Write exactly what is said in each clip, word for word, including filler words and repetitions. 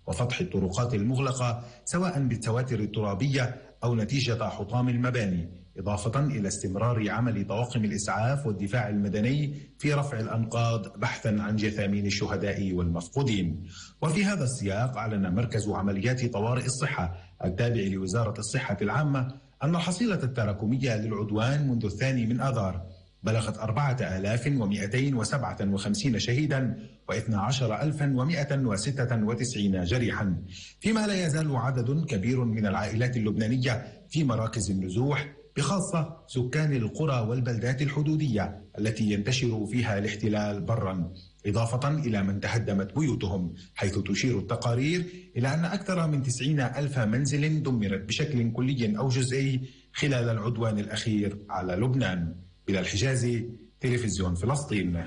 وفتح الطرقات المغلقة سواء بالتواتر الترابية أو نتيجة حطام المباني، إضافة إلى استمرار عمل طواقم الإسعاف والدفاع المدني في رفع الأنقاض بحثا عن جثامين الشهداء والمفقودين. وفي هذا السياق أعلن مركز عمليات طوارئ الصحة التابع لوزارة الصحة العامة أن الحصيلة التراكمية للعدوان منذ الثاني من آذار بلغت أربعة آلاف ومئتين وسبعة وخمسين شهيدا واثني عشر ألفا ومئة وستة وتسعين جريحا، فيما لا يزال عدد كبير من العائلات اللبنانية في مراكز النزوح، بخاصة سكان القرى والبلدات الحدودية التي ينتشر فيها الاحتلال برا، إضافة إلى من تهدمت بيوتهم، حيث تشير التقارير إلى أن أكثر من تسعين ألف منزل دمرت بشكل كلي أو جزئي خلال العدوان الأخير على لبنان. بلا الحجازي، تلفزيون فلسطين.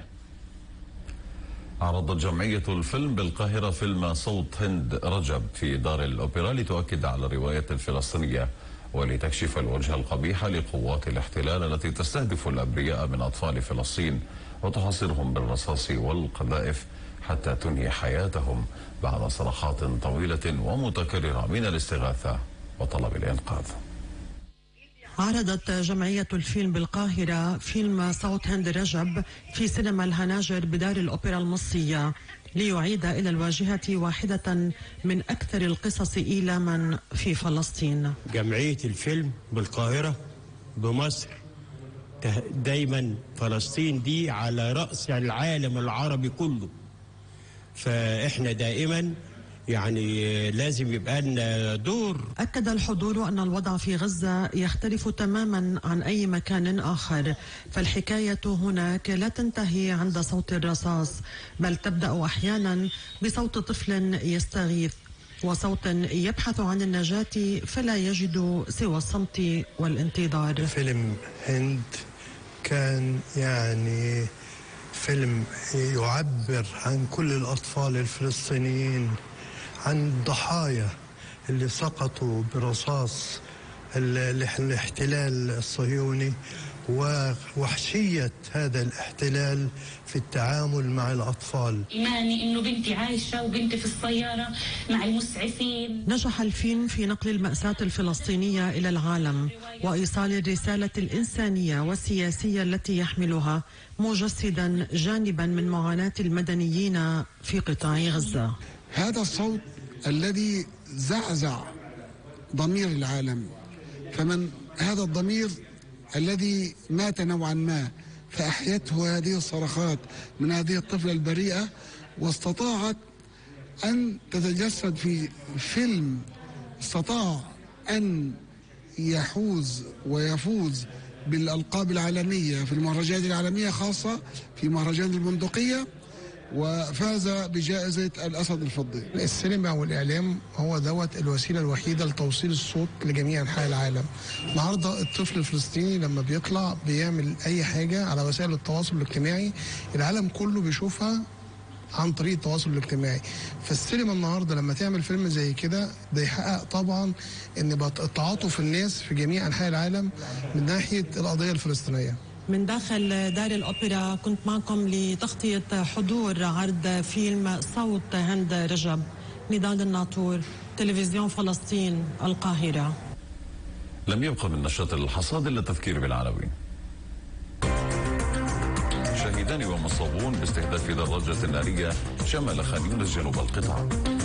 عرضت جمعية الفيلم بالقاهرة فيلم صوت هند رجب في دار الأوبرا لتؤكد على الرواية الفلسطينية ولتكشف الوجه القبيح لقوات الاحتلال التي تستهدف الأبرياء من أطفال فلسطين وتحاصرهم بالرصاص والقذائف حتى تنهي حياتهم بعد صرخات طويلة ومتكررة من الاستغاثة وطلب الإنقاذ. عرضت جمعية الفيلم بالقاهرة فيلم صوت هند رجب في سينما الهناجر بدار الأوبرا المصرية ليعيد إلى الواجهة واحدة من أكثر القصص إيلاما في فلسطين. جمعية الفيلم بالقاهرة بمصر دايما فلسطين دي على رأس العالم العربي كله، فإحنا دائما يعني لازم يبقى لنا دور. أكد الحضور أن الوضع في غزة يختلف تماما عن أي مكان آخر، فالحكاية هناك لا تنتهي عند صوت الرصاص، بل تبدأ أحيانا بصوت طفل يستغيث وصوت يبحث عن النجاة فلا يجد سوى الصمت والانتظار. فيلم هند كان يعني فيلم يعبر عن كل الأطفال الفلسطينيين، عن الضحايا اللي سقطوا برصاص الاحتلال الصهيوني ووحشية هذا الاحتلال في التعامل مع الأطفال. إيماني إنه بنتي عايشة وبنتي في السيارة مع المسعفين. نجح الفيلم في نقل المأساة الفلسطينية إلى العالم وإيصال الرسالة الإنسانية والسياسية التي يحملها، مجسدا جانبا من معاناة المدنيين في قطاع غزة. هذا الصوت الذي زعزع ضمير العالم، فمن هذا الضمير الذي مات نوعا ما فأحيته هذه الصرخات من هذه الطفلة البريئة، واستطاعت أن تتجسد في فيلم استطاع أن يحوز ويفوز بالألقاب العالمية في المهرجانات العالمية، خاصة في مهرجان البندقية، وفاز بجائزة الأسد الفضي. السينما والإعلام هو دوت الوسيلة الوحيدة لتوصيل الصوت لجميع أنحاء العالم. النهارده الطفل الفلسطيني لما بيطلع بيعمل أي حاجة على وسائل التواصل الاجتماعي، العالم كله بيشوفها عن طريق التواصل الاجتماعي. فالسينما النهارده لما تعمل فيلم زي كده ده يحقق طبعا ان تعاطف الناس في جميع أنحاء العالم من ناحية القضية الفلسطينية. من داخل دار الأوبرا كنت معكم لتغطية حضور عرض فيلم صوت هند رجب. نضال الناطور، تلفزيون فلسطين، القاهرة. لم يبقى من نشاط الحصاد إلا التذكير بالعناوين. شهيدان ومصابون باستهداف دراجة نارية شمال خان يونس جنوب القطاع.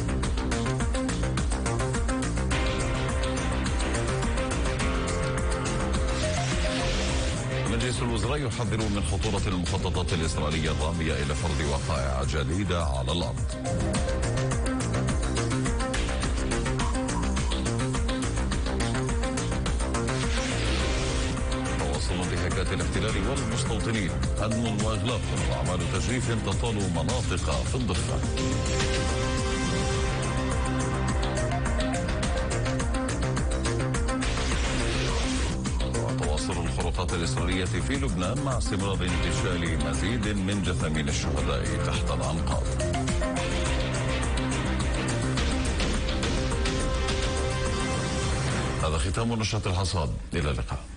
مجلس الوزراء يحذر من خطورة المخططات الإسرائيلية الرامية إلى فرض وقائع جديدة على الأرض. تواصل انتهاكات الاحتلال والمستوطنين، هدم وإغلاق وأعمال تجريف تطال مناطق في الضفة. الخروقات الإسرائيلية في لبنان مع استمرار انتشال مزيد من جثامين الشهداء تحت الأنقاض. هذا ختام نشرة الحصاد، إلى اللقاء.